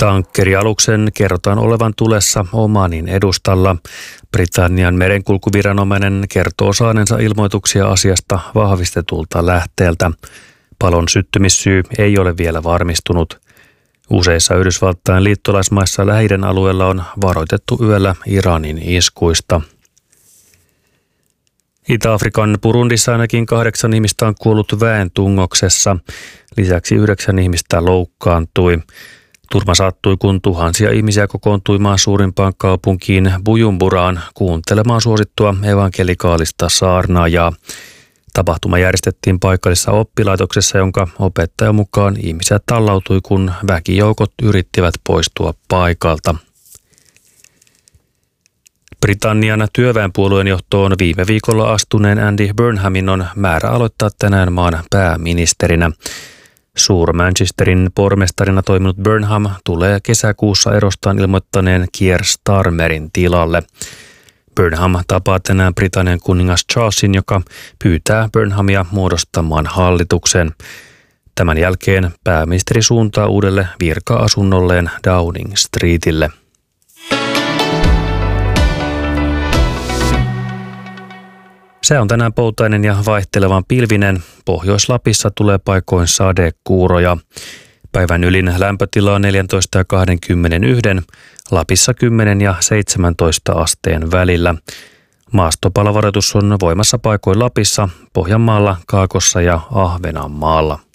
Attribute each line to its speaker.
Speaker 1: Tankkerialuksen kerrotaan olevan tulessa Omanin edustalla. Britannian merenkulkuviranomainen kertoo saaneensa ilmoituksia asiasta vahvistetulta lähteeltä. Palon syttymissyy ei ole vielä varmistunut. Useissa Yhdysvaltain liittolaismaissa Lähi-idän alueella on varoitettu yöllä Iranin iskuista. Itä-Afrikan Burundissa ainakin 8 ihmistä on kuollut väentungoksessa. Lisäksi 9 ihmistä loukkaantui. Turma sattui, kun tuhansia ihmisiä kokoontui maan suurimpaan kaupunkiin Bujumburaan kuuntelemaan suosittua evankelikaalista saarnaajaa. Tapahtuma järjestettiin paikallisessa oppilaitoksessa, jonka opettajan mukaan ihmiset tallautui, kun väkijoukot yrittivät poistua paikalta. Britannian työväenpuolueen johtoon viime viikolla astuneen Andy Burnhamin on määrä aloittaa tänään maan pääministerinä. Suur-Manchesterin pormestarina toiminut Burnham tulee kesäkuussa erostaan ilmoittaneen Keir Starmerin tilalle. Burnham tapaa tänään Britannian kuningas Charlesin, joka pyytää Burnhamia muodostamaan hallituksen. Tämän jälkeen pääministeri suuntaa uudelle virka-asunnolleen Downing Streetille. Se on tänään poutainen ja vaihtelevan pilvinen. Pohjois-Lapissa tulee paikoin sadekuuroja. Päivän ylin lämpötila on 14 ja 21, Lapissa 10 ja 17 asteen välillä. Maastopalovaroitus on voimassa paikoin Lapissa, Pohjanmaalla, Kaakossa ja Ahvenanmaalla.